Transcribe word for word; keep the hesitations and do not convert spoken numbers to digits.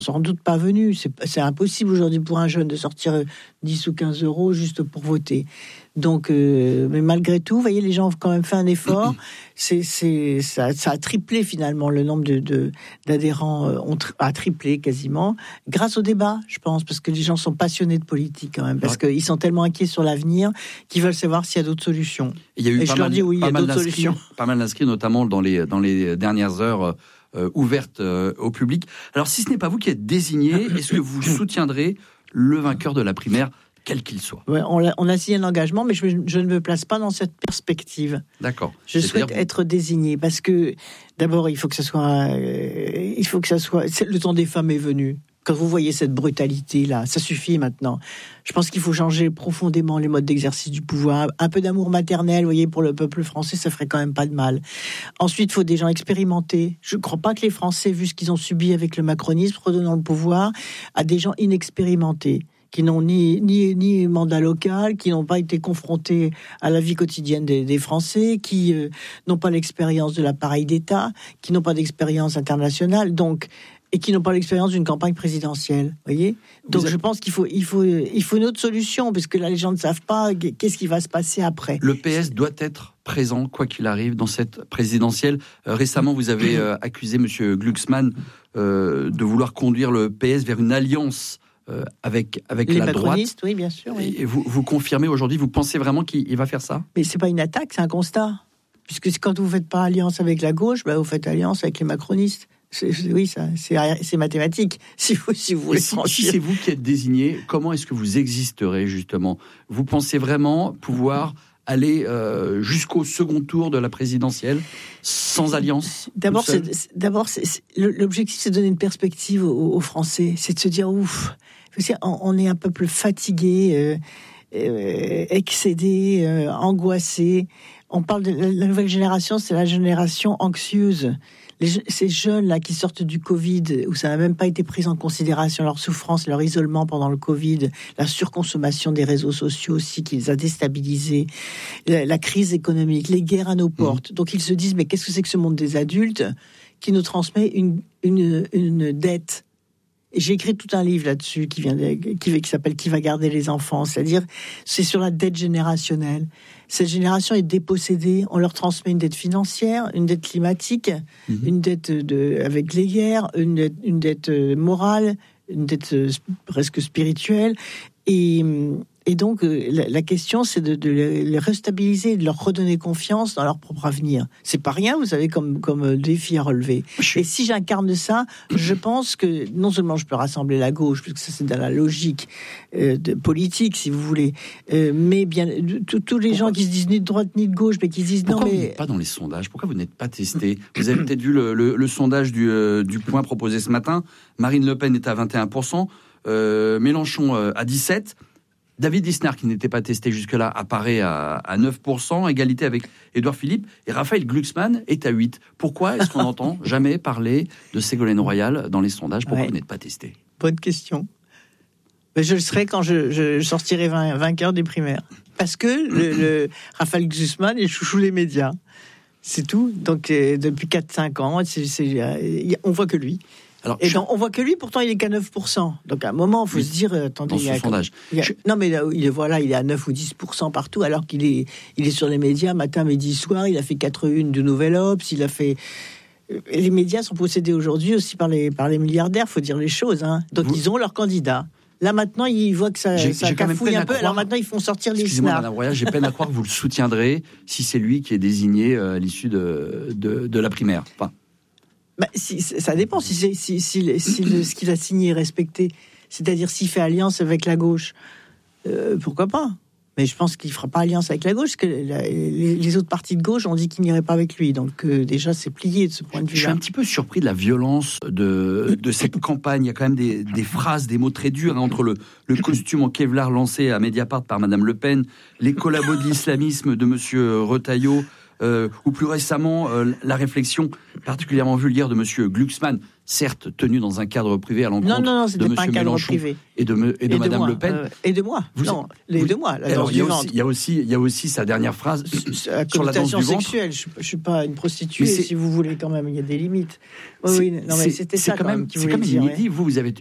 sans doute pas venus. C'est, c'est impossible aujourd'hui pour un jeune de sortir dix ou quinze euros juste pour voter. Donc, euh, mais malgré tout, vous voyez, les gens ont quand même fait un effort. C'est, c'est, ça, ça a triplé finalement le nombre de, de d'adhérents euh, ont tri- a triplé quasiment grâce au débat, je pense, parce que les gens sont passionnés de politique quand même, parce ouais. qu'ils sont tellement inquiets sur l'avenir qu'ils veulent savoir s'il y a d'autres solutions. Il y a eu Et pas je mal, leur dis oui, il y a d'autres d'inscrits, solutions. Pas mal d'inscrits, notamment dans les dans les dernières heures. Euh, ouverte euh, au public. Alors, si ce n'est pas vous qui êtes désigné, est-ce que vous soutiendrez le vainqueur de la primaire, quel qu'il soit ? Ouais, on, a, on a signé un engagement, mais je, je ne me place pas dans cette perspective. D'accord. Je C'est-à-dire souhaite être désigné parce que, d'abord, il faut que ça soit... Euh, il faut que ça soit... Le temps des femmes est venu. Quand vous voyez cette brutalité-là, ça suffit maintenant. Je pense qu'il faut changer profondément les modes d'exercice du pouvoir. Un peu d'amour maternel, vous voyez, pour le peuple français, ça ferait quand même pas de mal. Ensuite, il faut des gens expérimentés. Je ne crois pas que les Français, vu ce qu'ils ont subi avec le macronisme, redonnant le pouvoir à des gens inexpérimentés, qui n'ont ni, ni, ni mandat local, qui n'ont pas été confrontés à la vie quotidienne des, des Français, qui euh, n'ont pas l'expérience de l'appareil d'État, qui n'ont pas d'expérience internationale. Donc, et qui n'ont pas l'expérience d'une campagne présidentielle, voyez. Donc avez... je pense qu'il faut, il faut, il faut une autre solution, parce que là les gens ne savent pas qu'est-ce qui va se passer après. Le P S doit être présent, quoi qu'il arrive, dans cette présidentielle. Euh, récemment, vous avez euh, accusé M. Glucksmann euh, de vouloir conduire le P S vers une alliance euh, avec, avec les la droite. Oui, bien sûr. Oui. Et vous, vous confirmez aujourd'hui, vous pensez vraiment qu'il il va faire ça ? Mais c'est pas une attaque, c'est un constat. Puisque quand vous ne faites pas alliance avec la gauche, bah, vous faites alliance avec les macronistes. C'est, oui, ça, c'est, c'est mathématique, si vous, si vous voulez si, franchir. Si c'est vous qui êtes désigné, comment est-ce que vous existerez, justement ? Vous pensez vraiment pouvoir aller euh, jusqu'au second tour de la présidentielle sans alliance ? D'abord, c'est, d'abord c'est, c'est, l'objectif, c'est de donner une perspective aux, aux Français. C'est de se dire, ouf, on, on est un peuple fatigué, euh, euh, excédé, euh, angoissé. On parle de la nouvelle génération, c'est la génération anxieuse. Les, ces jeunes-là qui sortent du Covid, où ça n'a même pas été pris en considération, leur souffrance, leur isolement pendant le Covid, la surconsommation des réseaux sociaux aussi qui les a déstabilisés, la, la crise économique, les guerres à nos portes. Mmh. Donc ils se disent, mais qu'est-ce que c'est que ce monde des adultes qui nous transmet une, une, une dette ? Et j'ai écrit tout un livre là-dessus qui vient de, qui, qui s'appelle « Qui va garder les enfants ?» C'est-à-dire, c'est sur la dette générationnelle. Cette génération est dépossédée. On leur transmet une dette financière, une dette climatique, mmh. une dette de, avec les guerres, une dette, une dette morale, une dette presque spirituelle. Et, et donc, la, la question, c'est de, de les restabiliser, de leur redonner confiance dans leur propre avenir. C'est pas rien, vous savez, comme, comme défi à relever. Et si j'incarne ça, je pense que non seulement je peux rassembler la gauche, parce que ça c'est dans la logique euh, de politique, si vous voulez, euh, mais bien tous les gens qui se disent ni de droite ni de gauche, mais qui se disent Pourquoi non mais... vous n'êtes pas dans les sondages ? Pourquoi vous n'êtes pas testé ? Vous avez peut-être vu le, le, le sondage du, euh, du Point proposé ce matin. Marine Le Pen est à vingt et un pour cent, euh, Mélenchon euh, à dix-sept pour cent. David Lisnard, qui n'était pas testé jusque-là, apparaît à, à neuf pour cent, égalité avec Édouard Philippe, et Raphaël Glucksmann est à huit pour cent. Pourquoi est-ce qu'on n'entend jamais parler de Ségolène Royal dans les sondages ? Pourquoi ouais. vous n'êtes pas testé ? Bonne question. Mais je le serai quand je, je sortirai vainqueur des primaires. Parce que le, le Raphaël Glucksmann est chouchou des médias. C'est tout. Donc, euh, depuis quatre cinq ans, c'est, c'est, euh, on voit que lui. Alors, et je... donc, on voit que lui, pourtant, il est qu'à neuf pour cent. Donc, à un moment, il faut oui. se dire, attendez, dans il y a, sondage. Il y a, je... Non, mais là, il est, voilà, il est à neuf ou dix pour cent partout, alors qu'il est, il est sur les médias matin, midi, soir. Il a fait quatre une du Nouvel Obs. Il a fait. Les médias sont possédés aujourd'hui aussi par les, par les milliardaires, faut dire les choses. Hein. Donc, Vous... ils ont leur candidat. Là, maintenant, ils voient que ça, j'ai, ça j'ai cafouille un peu. Alors maintenant, ils font sortir les Excusez-moi, snars. Madame Royal, j'ai peine à croire que vous le soutiendrez si c'est lui qui est désigné à l'issue de, de, de la primaire. Enfin. Bah, si, ça dépend si, si, si, si, si le, ce qu'il a signé est respecté. C'est-à-dire s'il fait alliance avec la gauche, euh, pourquoi pas ? Mais je pense qu'il ne fera pas alliance avec la gauche, parce que la, les, les autres partis de gauche ont dit qu'ils n'iraient pas avec lui. Donc euh, déjà, c'est plié de ce point de vue-là. Je suis un petit peu surpris de la violence de, de cette campagne. Il y a quand même des, des phrases, des mots très durs, hein, entre le, le costume en Kevlar lancé à Mediapart par Madame Le Pen, les collabos de l'islamisme de Monsieur Retailleau, euh, ou plus récemment euh, la réflexion particulièrement vulgaire de Monsieur Glucksmann, certes tenu dans un cadre privé à l'encontre non, non, non, de c'était pas un Monsieur cadre Mélenchon privé. et de, me, et de et Madame de moi, Le Pen. euh, et de moi. Vous, non, les vous, de moi, la alors, danse il y a du aussi, ventre. il y a aussi, il y a aussi sa dernière phrase La sur la danse du ventre. sexuelle. Je, je suis pas une prostituée, Mais si vous voulez quand même. Il y a des limites. Oui, C'est- oui, non, mais c'est- c'était c'est ça quand même, qu'il c'est voulait quand même dire. inédit. ouais. Vous, vous avez